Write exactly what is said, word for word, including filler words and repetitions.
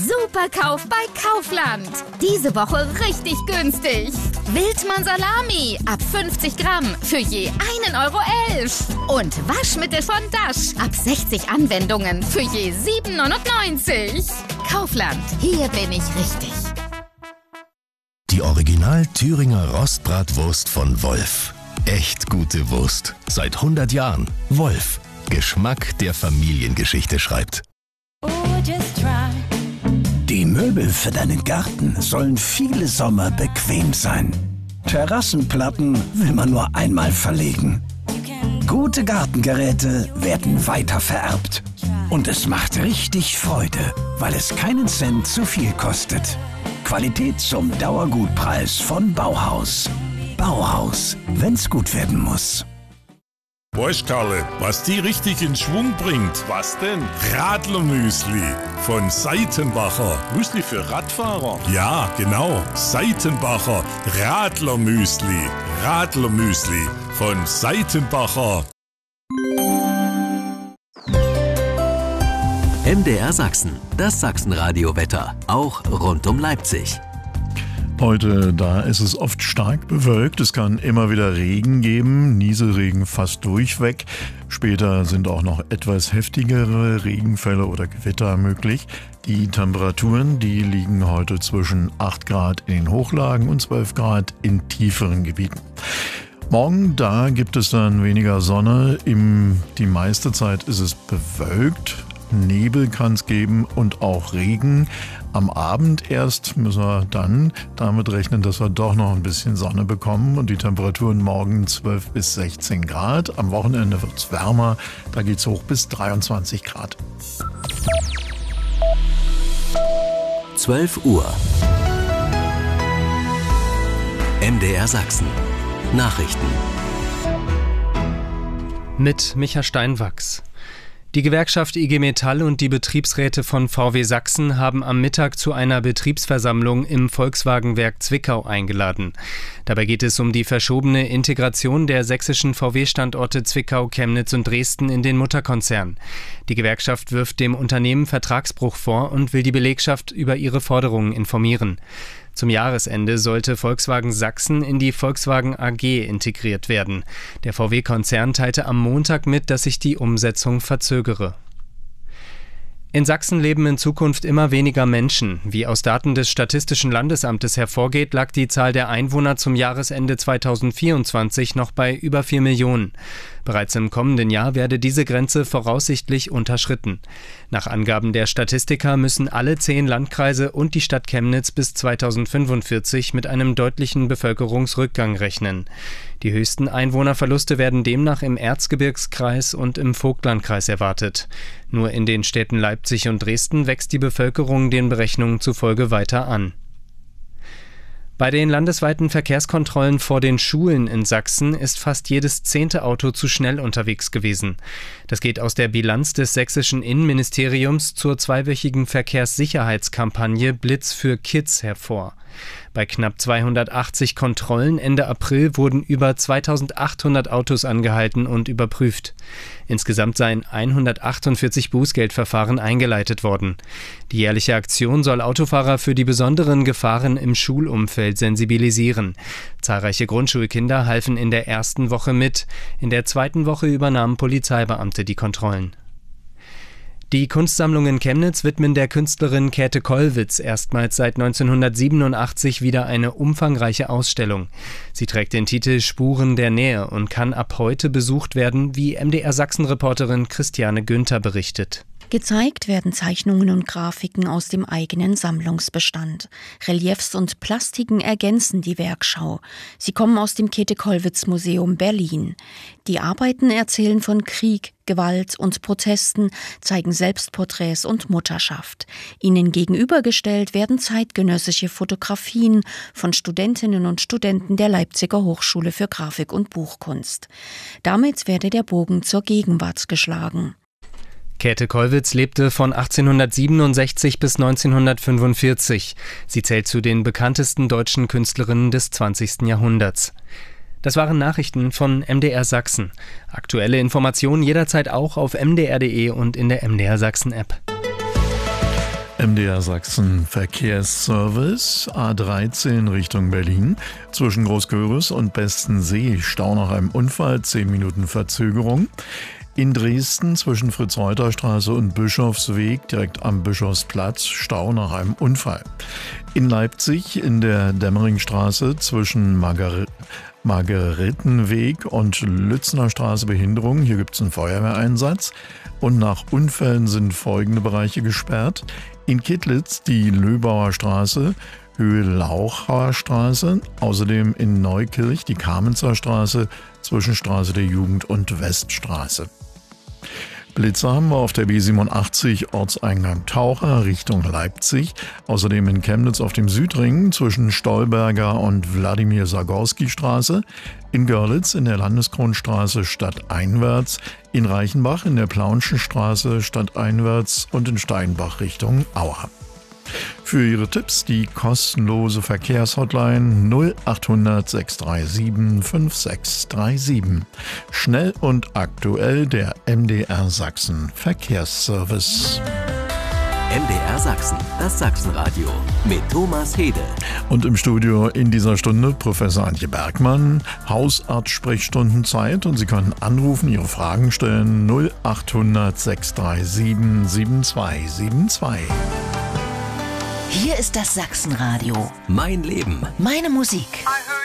Superkauf bei Kaufland. Diese Woche richtig günstig. Wildmann Salami ab fünfzig Gramm für je einen Euro elf. Und Waschmittel von Dash ab sechzig Anwendungen für je sieben neunundneunzig. Kaufland, hier bin ich richtig. Die Original Thüringer Rostbratwurst von Wolf. Echt gute Wurst. Seit hundert Jahren. Wolf. Geschmack, der Familiengeschichte schreibt. Die Möbel für deinen Garten sollen viele Sommer bequem sein. Terrassenplatten will man nur einmal verlegen. Gute Gartengeräte werden weitervererbt. Und es macht richtig Freude, weil es keinen Cent zu viel kostet. Qualität zum Dauergutpreis von Bauhaus. Bauhaus, wenn's gut werden muss. Weißt Karle, was die richtig in Schwung bringt? Was denn? Radlermüsli von Seitenbacher. Müsli für Radfahrer? Ja, genau. Seitenbacher Radlermüsli. Radlermüsli von Seitenbacher. M D R Sachsen, das Sachsenradio-Wetter, auch rund um Leipzig. Heute, da ist es oft stark bewölkt. Es kann immer wieder Regen geben, Nieselregen fast durchweg. Später sind auch noch etwas heftigere Regenfälle oder Gewitter möglich. Die Temperaturen, die liegen heute zwischen acht Grad in den Hochlagen und zwölf Grad in tieferen Gebieten. Morgen, da gibt es dann weniger Sonne. Im, die meiste Zeit ist es bewölkt. Nebel kann es geben und auch Regen. Am Abend erst müssen wir dann damit rechnen, dass wir doch noch ein bisschen Sonne bekommen und die Temperaturen morgen zwölf bis sechzehn Grad. Am Wochenende wird es wärmer, da geht es hoch bis dreiundzwanzig Grad. zwölf Uhr. M D R Sachsen. Nachrichten. Mit Micha Steinwachs. Die Gewerkschaft I G Metall und die Betriebsräte von V W Sachsen haben am Mittag zu einer Betriebsversammlung im Volkswagenwerk Zwickau eingeladen. Dabei geht es um die verschobene Integration der sächsischen V W-Standorte Zwickau, Chemnitz und Dresden in den Mutterkonzern. Die Gewerkschaft wirft dem Unternehmen Vertragsbruch vor und will die Belegschaft über ihre Forderungen informieren. Zum Jahresende sollte Volkswagen Sachsen in die Volkswagen A G integriert werden. Der V W-Konzern teilte am Montag mit, dass sich die Umsetzung verzögere. In Sachsen leben in Zukunft immer weniger Menschen. Wie aus Daten des Statistischen Landesamtes hervorgeht, lag die Zahl der Einwohner zum Jahresende zweitausendvierundzwanzig noch bei über vier Millionen. Bereits im kommenden Jahr werde diese Grenze voraussichtlich unterschritten. Nach Angaben der Statistiker müssen alle zehn Landkreise und die Stadt Chemnitz bis zweitausendfünfundvierzig mit einem deutlichen Bevölkerungsrückgang rechnen. Die höchsten Einwohnerverluste werden demnach im Erzgebirgskreis und im Vogtlandkreis erwartet. Nur in den Städten Leipzig und Dresden wächst die Bevölkerung den Berechnungen zufolge weiter an. Bei den landesweiten Verkehrskontrollen vor den Schulen in Sachsen ist fast jedes zehnte Auto zu schnell unterwegs gewesen. Das geht aus der Bilanz des sächsischen Innenministeriums zur zweiwöchigen Verkehrssicherheitskampagne Blitz für Kids hervor. Bei knapp zweihundertachtzig Kontrollen Ende April wurden über zweitausendachthundert Autos angehalten und überprüft. Insgesamt seien hundertachtundvierzig Bußgeldverfahren eingeleitet worden. Die jährliche Aktion soll Autofahrer für die besonderen Gefahren im Schulumfeld sensibilisieren. Zahlreiche Grundschulkinder halfen in der ersten Woche mit. In der zweiten Woche übernahmen Polizeibeamte die Kontrollen. Die Kunstsammlung in Chemnitz widmen der Künstlerin Käthe Kollwitz erstmals seit neunzehnhundertsiebenundachtzig wieder eine umfangreiche Ausstellung. Sie trägt den Titel Spuren der Nähe und kann ab heute besucht werden, wie M D R Sachsen-Reporterin Christiane Günther berichtet. Gezeigt werden Zeichnungen und Grafiken aus dem eigenen Sammlungsbestand. Reliefs und Plastiken ergänzen die Werkschau. Sie kommen aus dem Käthe-Kollwitz-Museum Berlin. Die Arbeiten erzählen von Krieg, Gewalt und Protesten, zeigen Selbstporträts und Mutterschaft. Ihnen gegenübergestellt werden zeitgenössische Fotografien von Studentinnen und Studenten der Leipziger Hochschule für Grafik und Buchkunst. Damit werde der Bogen zur Gegenwart geschlagen. Käthe Kollwitz lebte von achtzehnhundertsiebenundsechzig bis neunzehnhundertfünfundvierzig. Sie zählt zu den bekanntesten deutschen Künstlerinnen des zwanzigsten Jahrhunderts. Das waren Nachrichten von M D R Sachsen. Aktuelle Informationen jederzeit auch auf m d r punkt d e und in der M D R Sachsen App. M D R Sachsen Verkehrsservice, A dreizehn Richtung Berlin. Zwischen Großköris und Bestensee Stau nach einem Unfall, zehn Minuten Verzögerung. In Dresden zwischen Fritz-Reuter-Straße und Bischofsweg direkt am Bischofsplatz Stau nach einem Unfall. In Leipzig in der Dämmeringstraße zwischen Margar- Margaretenweg und Lützner Straße Behinderung. Hier gibt es einen Feuerwehreinsatz. Und nach Unfällen sind folgende Bereiche gesperrt. In Kittlitz die Löbauer Straße, Höhe Laucher Straße. Außerdem in Neukirch die Kamenzer Straße zwischen Straße der Jugend und Weststraße. Blitzer haben wir auf der B siebenundachtzig Ortseingang Taucher Richtung Leipzig. Außerdem in Chemnitz auf dem Südring zwischen Stolberger und Wladimir-Sagorski-Straße. In Görlitz in der Landeskronstraße stadteinwärts. In Reichenbach in der Plaunschen Straße stadteinwärts und in Steinbach Richtung Auer. Für Ihre Tipps die kostenlose Verkehrshotline null achthundert sechs drei sieben fünf sechs drei sieben. Schnell und aktuell der M D R Sachsen Verkehrsservice. M D R Sachsen, das Sachsenradio mit Thomas Hede. Und im Studio in dieser Stunde Professor Antje Bergmann, Hausarzt-Sprechstundenzeit, und Sie können anrufen, Ihre Fragen stellen null achthundert sechs drei sieben sieben zwei sieben zwei. Hier ist das Sachsenradio. Mein Leben. Meine Musik.